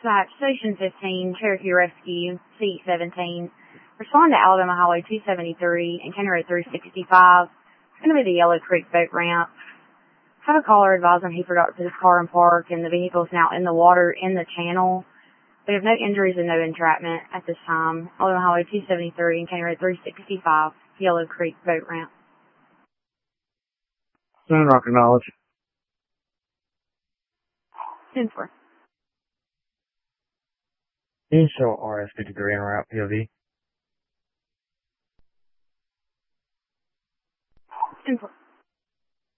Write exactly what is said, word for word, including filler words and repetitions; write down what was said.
Dispatch, Station fifteen, Cherokee Rescue, C seventeen. Respond to Alabama Highway two seventy-three and County Road three sixty-five. It's going to be the Yellow Creek boat ramp. Have a caller advise when he forgot to put his car in park and the vehicle is now in the water in the channel. We have no injuries and no entrapment at this time. Alabama Highway two seventy-three and County Road three sixty-five, Yellow Creek boat ramp. Sun Rock acknowledge. ten four. Can you show R S fifty-three en route P O V? ten four.